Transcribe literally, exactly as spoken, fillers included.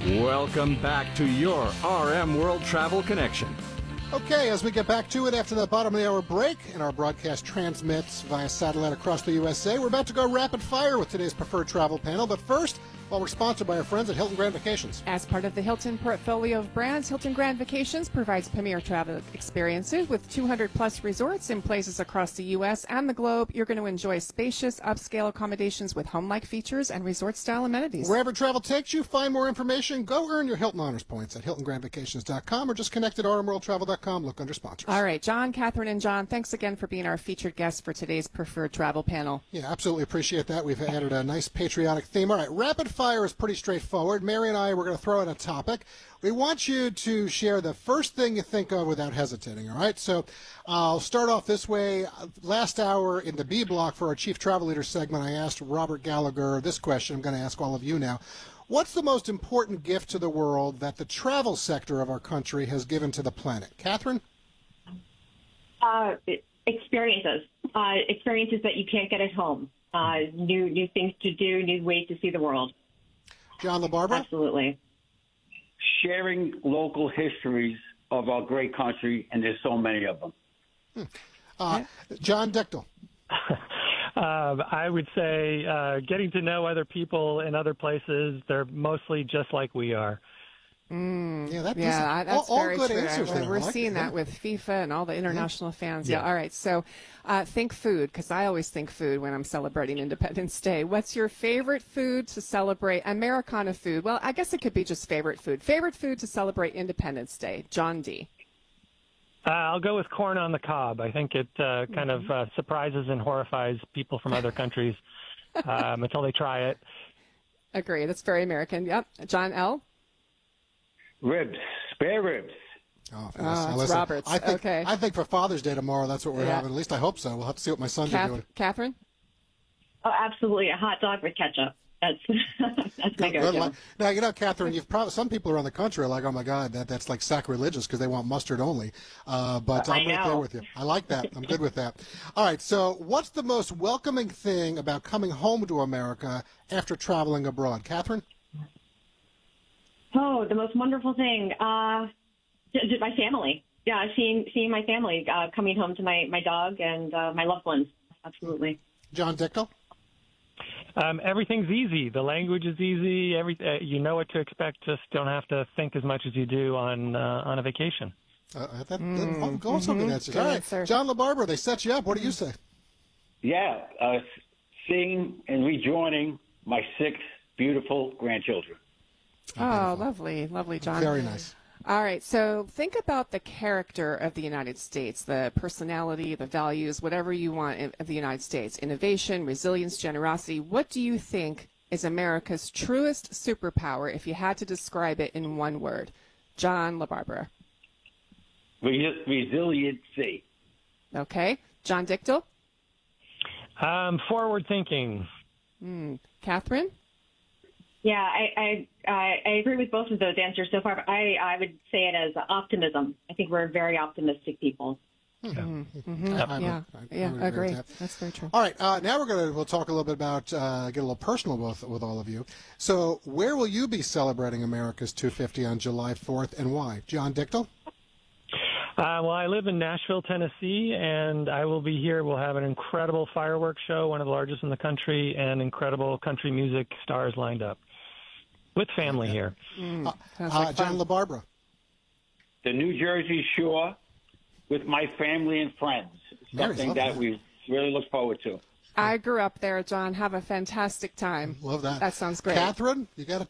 Welcome back to your R M World Travel Connection. Okay, as we get back to it after the bottom of the hour break, and our broadcast transmits via satellite across the U S A, we're about to go rapid fire with today's preferred travel panel. But first, well, we're sponsored by our friends at Hilton Grand Vacations. As part of the Hilton portfolio of brands, Hilton Grand Vacations provides premier travel experiences with two hundred plus resorts in places across the U S and the globe. You're going to enjoy spacious, upscale accommodations with home-like features and resort-style amenities. Wherever travel takes you, find more information. Go earn your Hilton Honors Points at hilton grand vacations dot com or just connect at r m world travel dot com. Look under sponsors. All right, John, Catherine, and John, thanks again for being our featured guests for today's preferred travel panel. Yeah, absolutely appreciate that. We've added a nice patriotic theme. All right, rapid fire is pretty straightforward. Mary and I, we're going to throw in a topic. We want you to share the first thing you think of without hesitating, all right? So I'll start off this way. Last hour in the B block for our Chief Travel Leader segment, I asked Robert Gallagher this question. I'm going to ask all of you now. What's the most important gift to the world that the travel sector of our country has given to the planet? Catherine? Uh, experiences. Uh, experiences that you can't get at home. Uh, new new things to do, new ways to see the world. John LaBarbera? Absolutely. Sharing local histories of our great country, and there's so many of them. Hmm. Uh, John Dichtel? Uh, I would say uh, getting to know other people in other places. They're mostly just like we are. Mm, yeah, that yeah I, that's all, all very good true. answers We're, there. we're like seeing it, that yeah. with FIFA and all the international yeah. fans. Yeah. Yeah. All right. So uh, think food, because I always think food when I'm celebrating Independence Day. What's your favorite food to celebrate? Americana food. Well, I guess it could be just favorite food. Favorite food to celebrate Independence Day. John D. Uh, I'll go with corn on the cob. I think it uh, kind Mm-hmm. of uh, surprises and horrifies people from other countries um, until they try it. Agree. That's very American. Yep. John L. Ribs, spare ribs. Oh, Oh, now it's listen, Roberts. I think, Okay. I think for Father's Day tomorrow, that's what we're Yeah. having. At least I hope so. We'll have to see what my sons are doing. Kath- Catherine? Oh, absolutely. A hot dog with ketchup. That's that's my Good go-to. luck. Now, you know, Catherine, you've probably, some people around the country are like, oh, my God, that, that's like sacrilegious because they want mustard only. Uh, but I I'm right know. there with you. I like that. I'm good with that. All right, so what's the most welcoming thing about coming home to America after traveling abroad? Catherine? Oh, the most wonderful thing. Uh, j- j- my family. Yeah, seeing seeing my family, uh, coming home to my, my dog and uh, my loved ones. Absolutely. John Dichtel? Um, everything's easy. The language is easy. Every uh, you know what to expect. Just don't have to think as much as you do on uh, on a vacation. Uh, that, mm, oh, go some good answers. Good All right, answer. John LaBarbera, they set you up. What do you say? Yeah, uh, seeing and rejoining my six beautiful grandchildren. Oh, lovely. Lovely, John. Very nice. All right, so think about the character of the United States, the personality, the values, whatever you want of the United States. Innovation, resilience, generosity. What do you think is America's truest superpower if you had to describe it in one word? John LaBarbera. Re- resiliency. Okay. John Dichtel? Um, forward thinking. Mm. Catherine? Yeah, I, I I I agree with both of those answers so far. But I I would say it as optimism. I think we're very optimistic people. Mm-hmm. I- I Yeah, would- I- I yeah, would agree. with that. That's very true. All right, uh, now we're gonna we'll talk a little bit about uh, get a little personal with with all of you. So, where will you be celebrating America's two fifty on July fourth, and why? John Dichtel? Uh, well, I live in Nashville, Tennessee, and I will be here. We'll have an incredible fireworks show, one of the largest in the country, and incredible country music stars lined up with family here. Mm, Uh, sounds uh, like John fun. LaBarbera. The New Jersey Shore with my family and friends. Very Something lovely. that we really look forward to. I grew up there, John. Have a fantastic time. Love that. That sounds great. Catherine, you got a